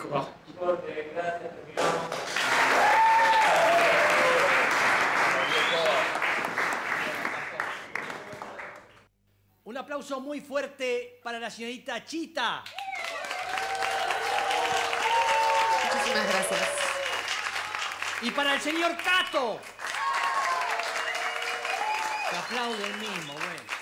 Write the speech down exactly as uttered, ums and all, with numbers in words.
Oh. Corte, gracias, terminamos. Un aplauso muy fuerte para la señorita Chita. Muchísimas gracias. Y para el señor Cato. Que aplaude el mismo, bueno.